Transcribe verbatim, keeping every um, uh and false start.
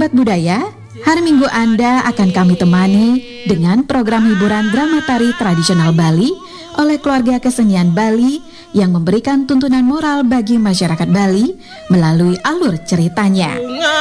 Sahabat budaya, hari Minggu Anda akan kami temani dengan program hiburan drama tari tradisional Bali oleh keluarga kesenian Bali yang memberikan tuntunan moral bagi masyarakat Bali melalui alur ceritanya.